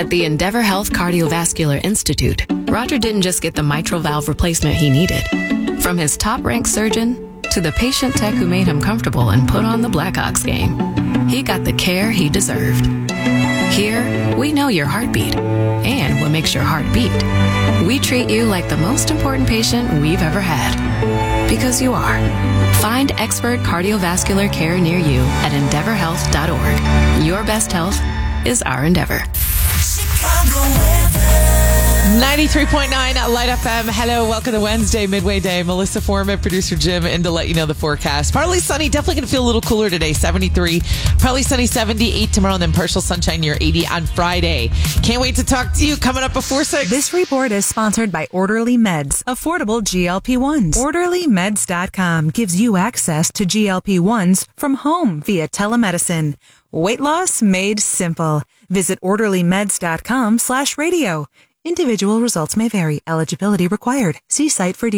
At the Endeavor Health Cardiovascular Institute, Roger didn't just get the mitral valve replacement he needed. From his top-ranked surgeon to the patient tech who made him comfortable and put on the Blackhawks game, he got the care he deserved. Here, we know your heartbeat and what makes your heart beat. We treat you like the most important patient we've ever had. Because you are. Find expert cardiovascular care near you at EndeavorHealth.org. Your best health is our endeavor. 93.9 Light FM. Hello, welcome to Wednesday, midway day. Melissa Foreman, producer Jim, and to let you know the forecast. Partly sunny, definitely going to feel a little cooler today, 73. Partly sunny, 78 tomorrow, and then partial sunshine near 80 on Friday. Can't wait to talk to you coming up before 6. This report is sponsored by Orderly Meds, affordable GLP-1s. OrderlyMeds.com gives you access to GLP-1s from home via telemedicine. Weight loss made simple. Visit OrderlyMeds.com/radio. Individual results may vary. Eligibility required. See site for details.